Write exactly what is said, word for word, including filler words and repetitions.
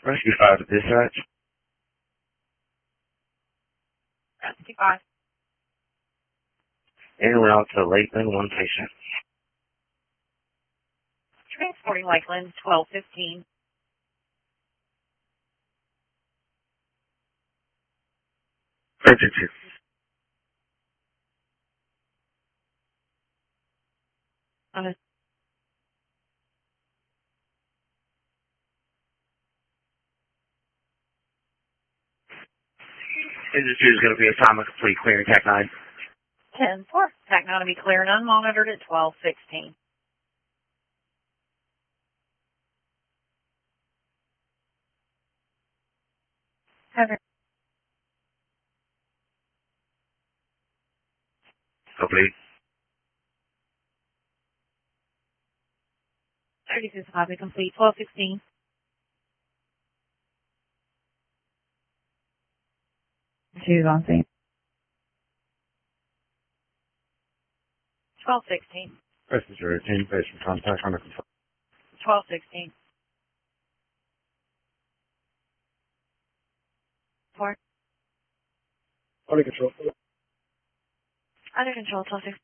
Rescue five to dispatch. Rescue five. En route to Lakeland, one patient. Transporting Lakeland, twelve fifteen. Urgent two. Uh, Urgent two is going to be assignment complete, clearing Tech nine. ten four. Tech nine to be clear and unmonitored at twelve sixteen. Heather. Complete. thirty-six copy complete, twelve sixteen. Two on scene. twelve sixteen. Passenger eighteen, patient contact under control. twelve sixteen. Four. Under control. Under control, twelve sixteen.